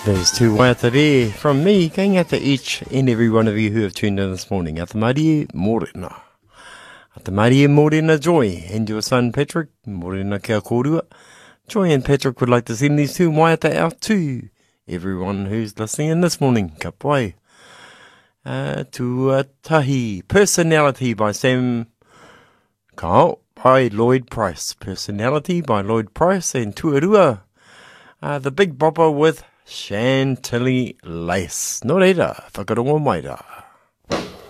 There's two waiata there from me, going out to each and every one of you who have tuned in this morning. Ata Marie Morena. Ata Marie Morena Joy and your son Patrick Morena kia kōrua. Joy and Patrick would like to send these two waiata out to everyone who's listening in this morning. Ka pai. Tuatahi. Personality by Sam Kao by Lloyd Price. Personality by Lloyd Price and Tuarua. The Big Bopper with Chantilly Lace. Nō reira, whakarongo mai rā.